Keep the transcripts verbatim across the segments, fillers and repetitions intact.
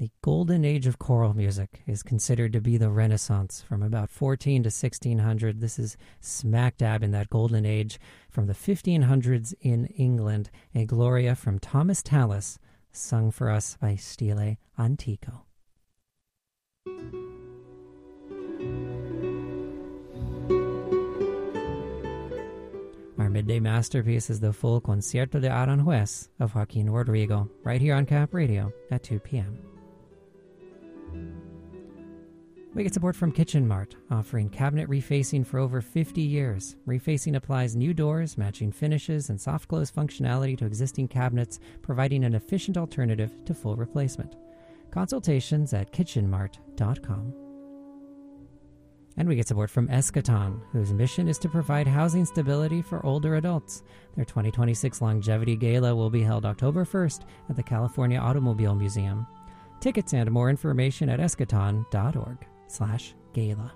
The golden age of choral music is considered to be the Renaissance from about fourteen to sixteen hundred. This is smack dab in that golden age from the fifteen hundreds in England. A Gloria from Thomas Tallis, sung for us by Stile Antico. Our midday masterpiece is the full Concierto de Aranjuez of Joaquin Rodrigo, right here on Cap Radio at two p.m. We get support from Kitchen Mart, offering cabinet refacing for over fifty years. Refacing applies new doors, matching finishes, and soft close functionality to existing cabinets, providing an efficient alternative to full replacement. Consultations at kitchen mart dot com. And we get support from Eschaton, whose mission is to provide housing stability for older adults. Their twenty twenty-six Longevity Gala will be held October first at the California Automobile Museum. Tickets and more information at eschaton dot org slash gala.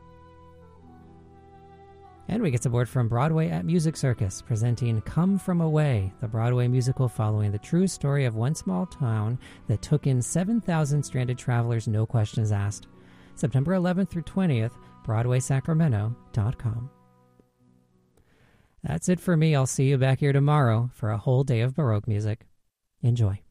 And we get support from Broadway at Music Circus, presenting Come From Away, the Broadway musical following the true story of one small town that took in seven thousand stranded travelers, no questions asked. September eleventh through twentieth, broadway sacramento dot com. That's it for me. I'll see you back here tomorrow for a whole day of Baroque music. Enjoy.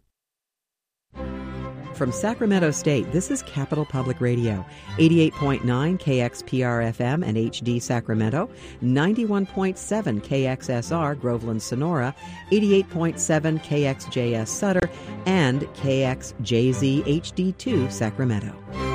From Sacramento State, this is Capital Public Radio, eighty-eight point nine K X P R F M and H D Sacramento, ninety-one point seven K X S R Groveland Sonora, eighty-eight point seven K X J S Sutter, and K X J Z H D two Sacramento.